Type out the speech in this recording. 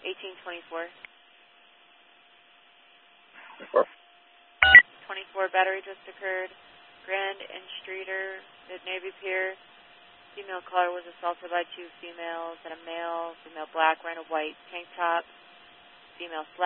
1824. 24. 24 battery just occurred. Grand and Streeter, mid-Navy Pier. Female caller was assaulted by two females and a male. Female black, wearing a white tank top. Female